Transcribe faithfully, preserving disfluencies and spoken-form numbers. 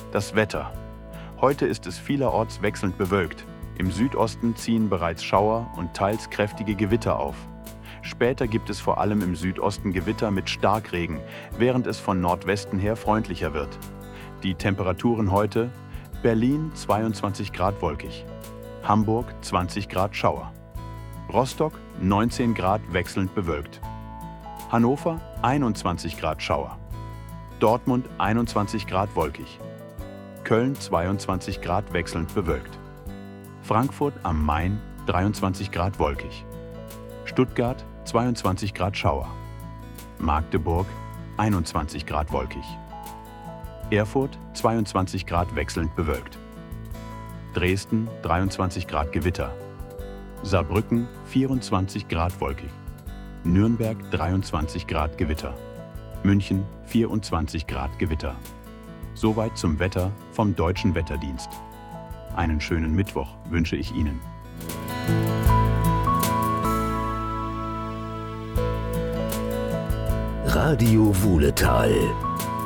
Das Wetter. Heute ist es vielerorts wechselnd bewölkt. Im Südosten ziehen bereits Schauer und teils kräftige Gewitter auf. Später gibt es vor allem im Südosten Gewitter mit Starkregen, während es von Nordwesten her freundlicher wird. Die Temperaturen heute: Berlin zweiundzwanzig Grad wolkig, Hamburg zwanzig Grad Schauer, Rostock neunzehn Grad wechselnd bewölkt, Hannover einundzwanzig Grad Schauer, Dortmund einundzwanzig Grad wolkig, Köln zweiundzwanzig Grad wechselnd bewölkt, Frankfurt am Main dreiundzwanzig Grad wolkig, Stuttgart zweiundzwanzig Grad Schauer, Magdeburg einundzwanzig Grad wolkig, Erfurt zweiundzwanzig Grad wechselnd bewölkt, Dresden dreiundzwanzig Grad Gewitter, Saarbrücken vierundzwanzig Grad wolkig, Nürnberg dreiundzwanzig Grad Gewitter, München vierundzwanzig Grad Gewitter. Soweit zum Wetter vom Deutschen Wetterdienst. Einen schönen Mittwoch wünsche ich Ihnen. Radio Wuhletal.